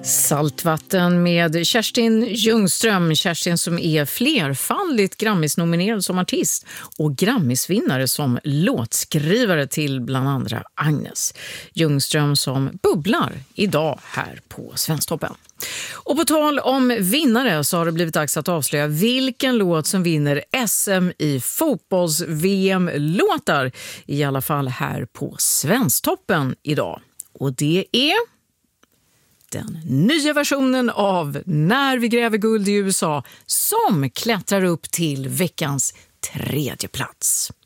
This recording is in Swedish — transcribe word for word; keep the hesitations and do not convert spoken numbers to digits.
Saltvatten med Kerstin Ljungström. Kerstin som är flerfaldigt Grammis-nominerad som artist och Grammisvinnare som låtskrivare till bland andra Agnes. Ljungström som bubblar idag här på Svensktoppen. Och på tal om vinnare så har det blivit dags att avslöja vilken låt som vinner S M i fotbolls-V M-låtar. I alla fall här på Svensktoppen idag. Och det är den nya versionen av När vi gräver guld i U S A som klättrar upp till veckans tredje plats.